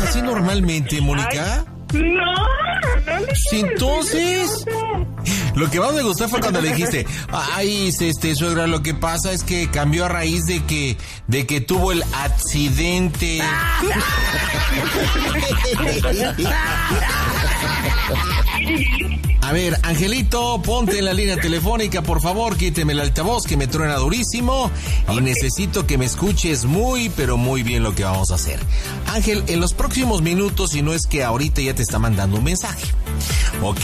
así normalmente, Mónica? No. Entonces, lo que más me gustó fue cuando le dijiste, ay, suegra, lo que pasa es que cambió a raíz de que tuvo el accidente. A ver, Angelito, ponte en la línea telefónica, por favor, quíteme el altavoz que me truena durísimo y necesito que me escuches muy, pero muy bien lo que vamos a hacer. Ángel, en los próximos minutos, si no es que ahorita ya te está mandando un mensaje, ¿ok?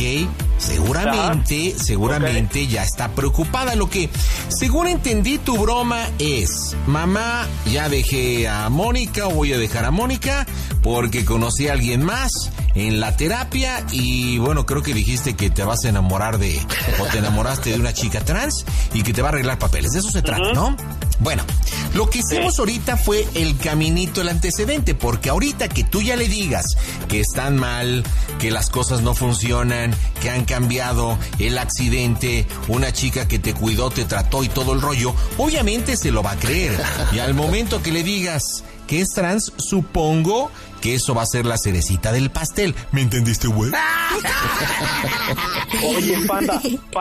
Seguramente ya está preocupada. Lo que, según entendí, tu broma es, mamá, ya dejé a Mónica o voy a dejar a Mónica porque conocí a alguien más en la terapia y bueno, creo que dijiste que te vas a enamorar o te enamoraste de una chica trans y que te va a arreglar papeles. De eso se trata, ¿no? Bueno, lo que hicimos ahorita fue el caminito, el antecedente, porque ahorita que tú ya le digas que están mal, que las cosas no funcionan, que han cambiado, el accidente, una chica que te cuidó, te trató y todo el rollo, obviamente se lo va a creer. Y al momento que le digas que es trans, supongo que eso va a ser la cerecita del pastel. ¿Me entendiste, güey? Oye, Panda.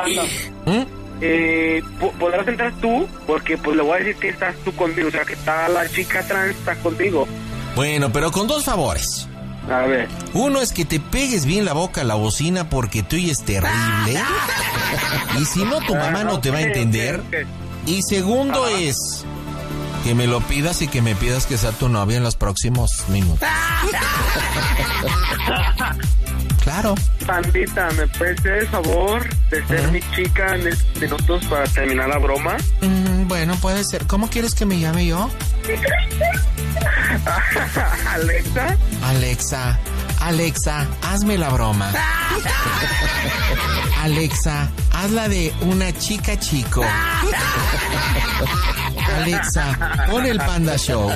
¿Podrás entrar tú? Porque pues le voy a decir que estás tú conmigo, o sea, que está la chica trans, está contigo. Bueno, pero con dos favores. A ver. Uno es que te pegues bien la boca a la bocina porque tú oyes terrible. Y si no, tu mamá no te va a entender. Y segundo es que me lo pidas y que me pidas que sea tu novia en los próximos minutos. Claro. Pandita, ¿me puedes hacer el favor de ser mi chica en estos minutos para terminar la broma? Bueno, puede ser. ¿Cómo quieres que me llame yo? Alexa, hazme la broma. Alexa, hazla de una chica chico. Alexa, pon el Panda Show.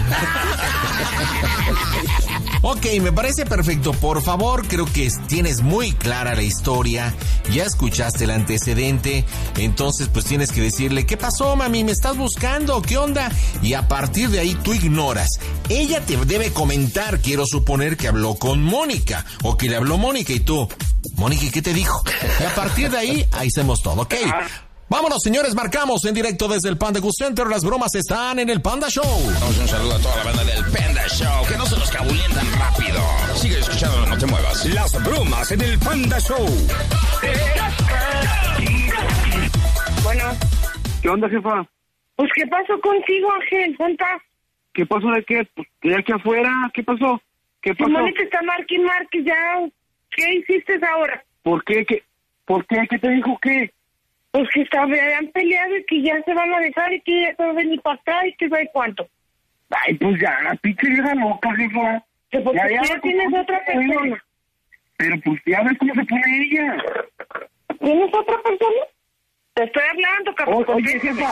Ok, me parece perfecto. Por favor, creo que tienes muy clara la historia. Ya escuchaste el antecedente. Entonces, pues tienes que decirle, ¿qué pasó, mami? ¿Me estás buscando? ¿Qué onda? Y a partir de ahí tú ignoras. Ella te debe comentar, quiero suponer que habló con Mónica. O que le habló Mónica y tú, Mónica, ¿qué te dijo? Y a partir de ahí hacemos todo, ¿ok? Vámonos, señores, marcamos en directo desde el Panda Cool Center. Las bromas están en el Panda Show. Un saludo a toda la banda del Panda Show. Que no se los cabuleen tan rápido. Sigue escuchando, no te muevas. Las bromas en el Panda Show. Bueno. ¿Qué onda, jefa? Pues, ¿qué pasó contigo, Ángel? ¿Cuántas? ¿Qué pasó de qué? Pues, de aquí afuera, ¿qué pasó? ¿Qué pasó? Mónica está marque ya. ¿Qué hiciste ahora? ¿Por qué? ¿Por qué? ¿Qué te dijo qué? Pues que habían peleado y que ya se van a dejar y que ya se va a venir para acá y que sabe cuánto. Ay, pues ya, la pinche vieja loca, jefa. Porque ya tienes otra persona. Pero pues ya ves cómo se pone ella. ¿Tienes otra persona? Te estoy hablando, cabrón. Oye, jefa.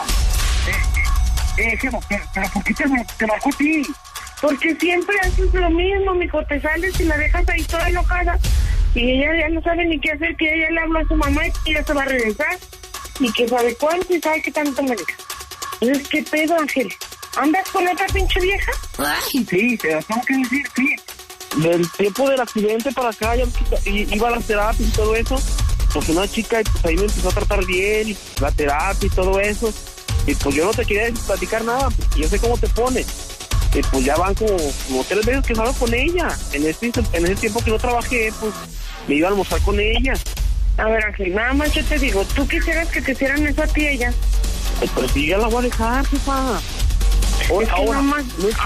Jefa, pero ¿por qué te marcó a ti? Porque siempre haces lo mismo, mijo. Te sales y la dejas ahí toda enojada. Y ella ya no sabe ni qué hacer, que ella le habla a su mamá y que ella se va a regresar. Y que sabe cuánto y sabe qué tanto me deja. Entonces, ¿qué pedo, Ángel? ¿Andas con otra pinche vieja? Ay, sí, te lo tengo que decir, sí. Del tiempo del accidente para acá, ya iba a las terapias y todo eso. Pues una chica, pues ahí me empezó a tratar bien, y la terapia y todo eso. Y pues yo no te quería platicar nada, porque yo sé cómo te pones. Y pues ya van como 3 meses que salgo con ella. En ese tiempo que no trabajé, pues me iba a almorzar con ella. A ver, Ángel, nada más yo te digo, ¿tú quisieras que te hicieran eso a ti y ella? Pero si ya la voy a dejar, jefa. Nada más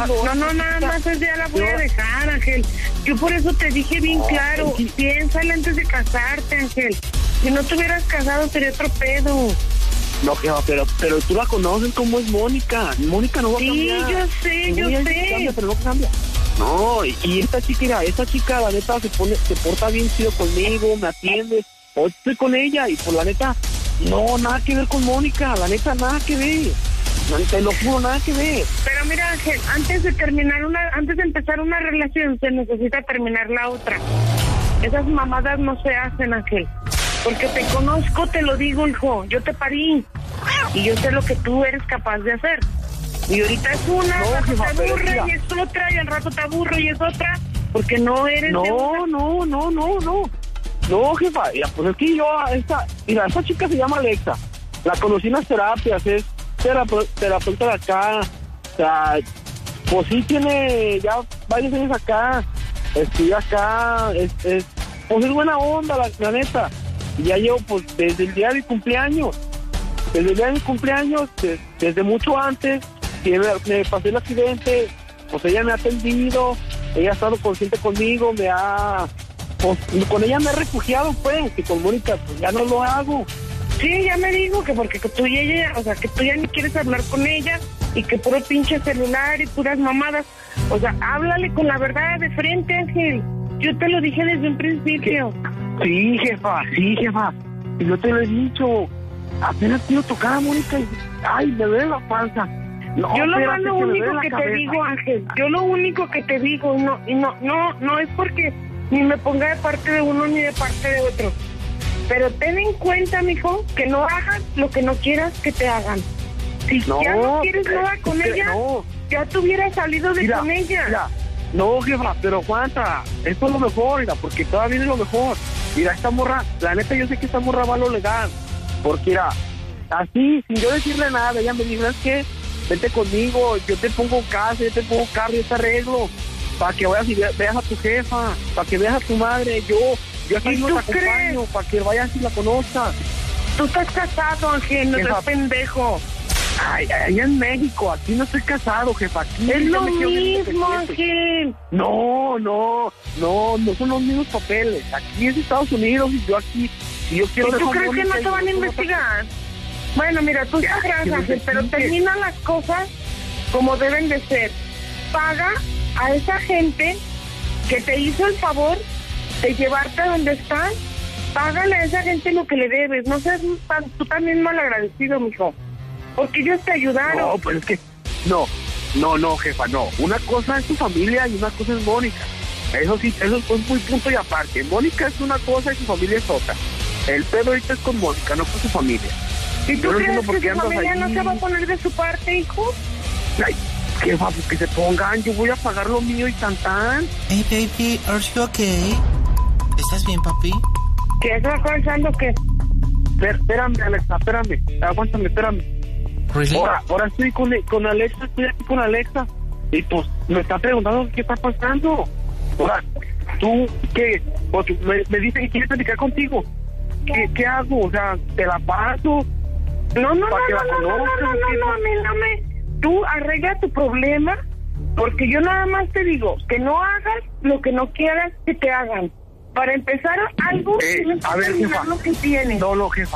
es ya la voy a dejar, Ángel. Yo por eso te dije bien claro, piénsale antes de casarte, Ángel. Si no te hubieras casado sería otro pedo. No, pero tú la conoces como es Mónica. Mónica no va a cambiar. Sí, yo sé. Cambia, pero no cambia. No, y esta chica, la neta, se porta bien chido conmigo, me atiende. Hoy estoy con ella y por la neta, no, nada que ver con Mónica. La neta, nada que ver. Te lo juro, nada que ver. Pero mira, Ángel, antes de empezar una relación, se necesita terminar la otra. Esas mamadas no se hacen, Ángel. Porque te conozco, te lo digo, hijo. Yo te parí. Y yo sé lo que tú eres capaz de hacer. Y ahorita es una, al rato te aburre y es otra, y al rato te aburro y es otra. porque no eres No, jefa, mira, pues es que yo, esta chica se llama Alexa, la conocí en las terapias, es terapeuta de acá, o sea, pues sí tiene ya varios años acá, estudia acá, pues es buena onda, la neta, y ya llevo, pues, desde el día de mi cumpleaños, desde mucho antes, que me pasé el accidente, pues ella me ha atendido, ella ha estado consciente conmigo, pues, con ella me he refugiado, pues, que con Mónica, pues ya no lo hago. Sí, ya me dijo que porque tú y ella, o sea, que tú ya ni quieres hablar con ella y que puro pinche celular y puras mamadas. O sea, háblale con la verdad de frente, Ángel. Yo te lo dije desde un principio. Sí, jefa. Y yo te lo he dicho. Apenas quiero tocar a Mónica y... ¡Ay, me duele la panza! No, yo lo único que te digo, Ángel, yo lo único que te digo, no es porque ni me ponga de parte de uno ni de parte de otro. Pero ten en cuenta, mijo, que no hagas lo que no quieras que te hagan. Si ya no quieres nada con ella, ya te hubieras salido de con ella. Mira, no, jefa, pero aguanta. Esto es lo mejor, mira, porque todavía viene lo mejor. Mira, esta morra, la neta, yo sé que esta morra va a lo legal. Porque, mira, así, sin yo decirle nada, ella me dijo, es que vente conmigo, yo te pongo casa, yo te pongo carro, yo te arreglo. Para que vayas y veas a tu jefa, para que veas a tu madre, yo aquí no te acompaño, para que vayas y la conozcas. Tú estás casado, Ángel, no seas pendejo. Ay, allá en México, aquí no estoy casado, jefa. Aquí es lo mismo, Ángel. No son los mismos papeles. Aquí es Estados Unidos y yo aquí, y yo quiero... ¿Y tú crees que no te van a investigar? Bueno, mira, tú sabrás, Ángel, pero termina las cosas como deben de ser. Paga a esa gente que te hizo el favor de llevarte a donde estás, págale a esa gente lo que le debes. No seas tú también mal agradecido, mijo. Porque ellos te ayudaron. No, pues es que... No, jefa, no. Una cosa es tu familia y una cosa es Mónica. Eso sí, eso es muy punto y aparte. Mónica es una cosa y su familia es otra. El pedo ahorita es con Mónica, no con su familia. ¿Y tú crees que su familia no se va a poner de su parte, hijo? Ay, jefa, pues que se pongan, yo voy a pagar lo mío y tan. Hey, baby, are you okay? ¿Estás bien, papi? ¿Qué estás pensando que? Espérame, Alexa, aguántame, espérame. Really? Ahora estoy con Alexa, estoy aquí con Alexa. Y pues me está preguntando qué está pasando. Ahora, ¿tú qué? Porque me dice que quiere platicar contigo. ¿Qué hago? O sea, ¿te la paso? No, tú arregla tu problema, porque yo nada más te digo que no hagas lo que no quieras que te hagan. Para empezar algo, a ver, jefa, lo que tienes. No, jefa,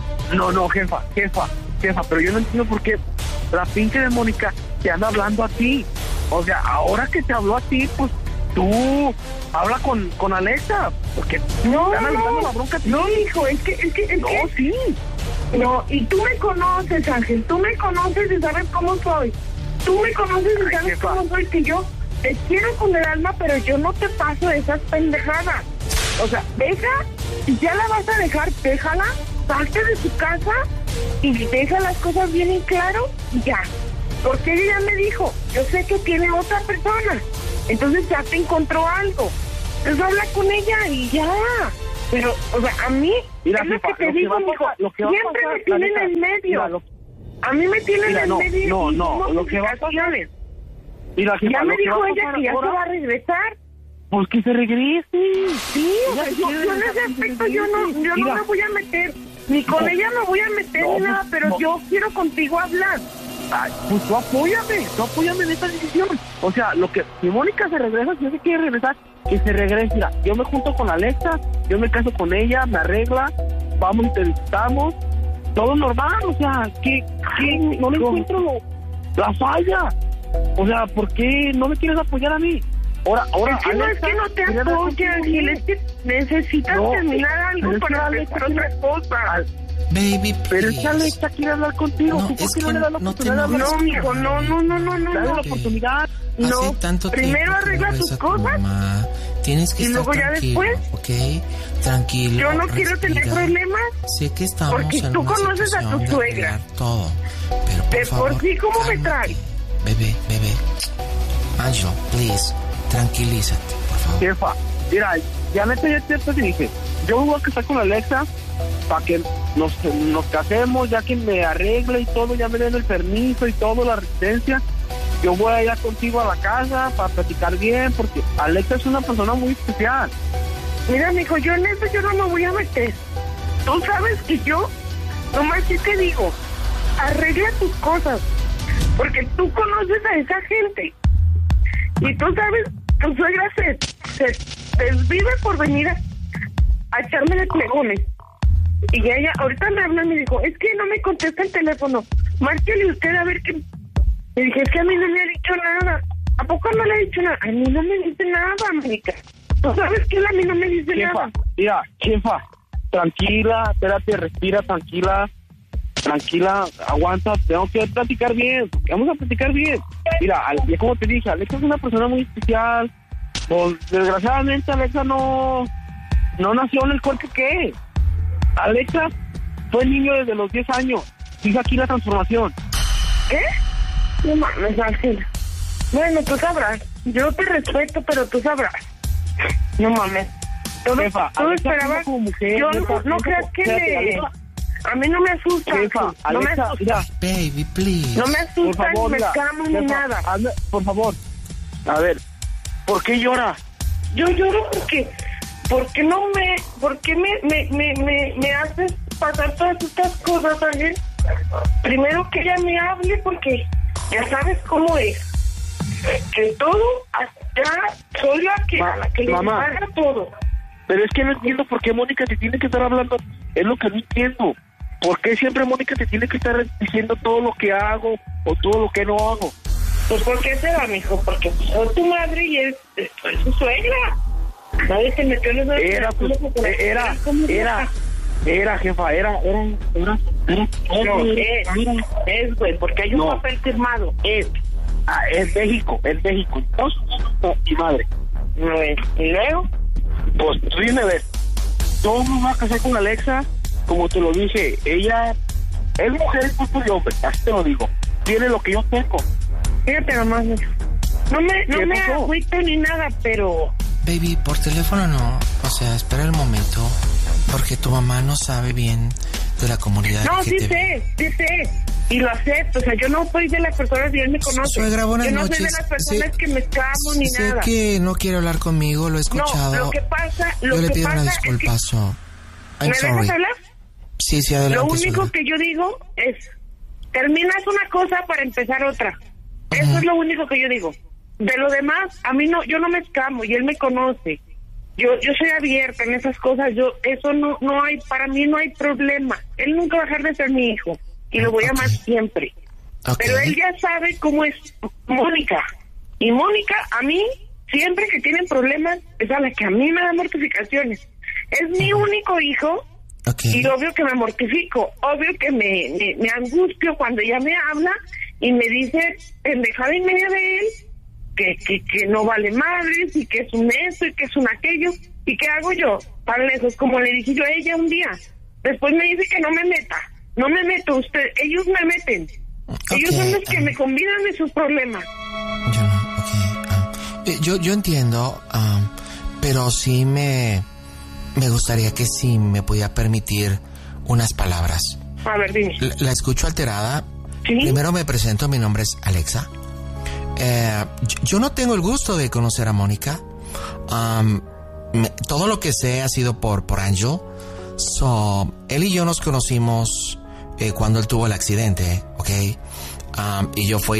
pero yo no entiendo por qué la pinche de Mónica te anda hablando a ti. O sea, ahora que te habló a ti, pues tú habla con Alexa, porque no, la bronca a ti. No, hijo, es que sí. No, y tú me conoces, Ángel, tú me conoces y sabes cómo soy. Tú me conoces y sabes jefa, cómo soy, que yo te quiero con el alma, pero yo no te paso esas pendejadas. O sea, si ya la vas a dejar, déjala, salte de su casa y deja las cosas bien en claro y ya. Porque ella ya me dijo, yo sé que tiene otra persona, entonces ya te encontró algo. Entonces habla con ella y ya. Pero, o sea, a mí, mira, es lo que te digo, mijo, siempre me tienen en medio. A mí me tienen en medio. No, lo que va a pasar es... Mira, ya me dijo ella que ya se va a regresar. Pues que se regrese. Sí, o sea, yo en ese aspecto yo no me voy a meter, ni con ella me voy a meter ni nada, pero yo quiero contigo hablar. Ay, pues tú apóyame en esta decisión. O sea, si Mónica se regresa, si ella quiere regresar, que se regrese. Mira, yo me junto con Alexa, yo me caso con ella, me arregla, vamos y te visitamos, todo normal. O sea, que no le encuentro la falla. O sea, ¿por qué no me quieres apoyar a mí? Ahora, es que no es que no te apoye, Ángel, es que necesitas terminar algo para hacer otra cosa. Baby, please. Pero es que Alexa quiere hablar contigo. No, ¿Tú por qué no le das la oportunidad de hablar? No, mijo, no. Dale la oportunidad. No, tanto primero arregla tus cosas. Tienes que y estar luego ya tranquilo, después. ¿ok? Tranquilo. Yo no quiero tener problemas. Sé que estamos porque en tú una conoces a tu suegra. Todo, pero por favor, sí, ¿cómo me traes? Bebé. Angel, please. tranquilízate, por favor. Jefa, mira, ya neta, ya te dije, yo voy a casar con Alexa para que nos casemos, ya que me arregle y todo, ya me den el permiso y todo, la residencia. Yo voy a ir contigo a la casa para platicar bien, porque Alexa es una persona muy especial. Mira, mijo, yo en eso yo no me voy a meter. Tú sabes que yo, nomás sí te digo, arregla tus cosas, porque tú conoces a esa gente. Y tú sabes, tu suegra se desvive por venir a echarme de plegones. Y ella ahorita me habla y me dijo, es que no me contesta el teléfono. Márquele usted a ver qué. Le dije, es que a mí no me ha dicho nada. ¿A poco no le ha dicho nada? A mí no me dice nada, América. ¿Tú sabes que él a mí no me dice nada? Mira, jefa, tranquila, espérate, respira, tranquila, aguanta, tengo que platicar bien, vamos a platicar bien. Mira, como te dije, Alexa es una persona muy especial. Pues, desgraciadamente, Alexa no nació en el cuerpo que es. Alexa fue niño desde los 10 años. Hizo aquí la transformación. ¿Qué? No mames, Ángel. Bueno, tú sabrás. Yo te respeto, pero tú sabrás. No mames. Jefa, todo esperaba. Como mujer, yo jefa, no creas que le. A mí no me asusta. Jefa, no me Alexa, asusta. mira. Baby, please. No me asusta, Por favor, ni me mira, escamo, ni jefa, nada. por favor. A ver, ¿por qué llora? Yo lloro porque no me. Porque me haces pasar todas estas cosas, Ángel. Primero que ella me hable, porque ya sabes cómo es. Que todo, ya soy la que le paga todo. Pero es que no entiendo por qué Mónica te tiene que estar hablando. Es lo que no entiendo. ¿Por qué siempre Mónica te tiene que estar diciendo todo lo que hago o todo lo que no hago? Pues ¿por qué se va, mijo? Porque soy tu madre y es su suegra. Nadie se metió en eso. Era, jefa, era. No, es, güey, porque hay un papel firmado. Es México. Entonces, mi madre. No es. ¿Y luego? Pues tú dime, a ver. Yo me voy a casar con Alexa, como te lo dije. Ella es mujer, es de hombre, así te lo digo. Tiene lo que yo tengo. Fíjate nomás, mijo. No me agüito ni nada, pero... Baby, por teléfono no. O sea, espera el momento. Porque tu mamá no sabe bien de la comunidad. No, sí sé. Y lo acepto. O sea, yo no soy de las personas que él me conoce. Suegra, buenas noches. noches. Yo no soy de las personas que me escamo ni nada. Sé que no quiere hablar conmigo, lo he escuchado. No, lo que pasa yo le pido una disculpa, es que... I'm ¿Me sorry. dejas hablar? Sí, adelante. Lo único suegra. que yo digo es, terminas una cosa para empezar otra. Eso es lo único que yo digo. De lo demás, a mí no, yo no me escamo y él me conoce. Yo soy abierta en esas cosas. Eso no hay, para mí no hay problema. Él nunca va a dejar de ser mi hijo y lo voy a amar siempre. Pero él ya sabe cómo es Mónica. Y Mónica, a mí, siempre que tienen problemas, es a la que a mí me da mortificaciones. Es mi único hijo. Y obvio que me mortifico, obvio que me angustio cuando ella me habla y me dice pendejada y media de él, que no vale madres y que es un eso y que es un aquello. ¿Y qué hago yo? Tan lejos, como le dije yo a ella un día. Después me dice que no me meta. No me meto, ellos me meten. Ellos son los que me convidan de sus problemas. Yo entiendo, pero sí me gustaría que sí me pudiera permitir unas palabras. A ver, dime. La escucho alterada. ¿Sí? Primero me presento, mi nombre es Alexa. Yo no tengo el gusto de conocer a Mónica. Todo lo que sé ha sido por Angel. Él y yo nos conocimos cuando él tuvo el accidente, ¿ok? Y yo fui